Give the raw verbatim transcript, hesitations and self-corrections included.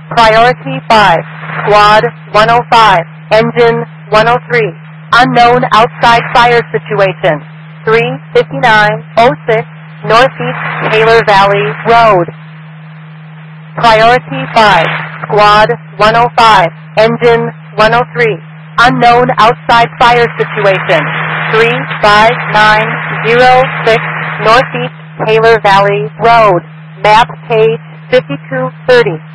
Priority five, Squad one oh five, Engine one oh three. Unknown outside fire situation. three fifty-nine oh six Northeast Taylor Valley Road. Priority five, Squad one oh five, Engine one oh three. Unknown outside fire situation. three five nine oh six Northeast Taylor Valley Road. Map page fifty-two thirty.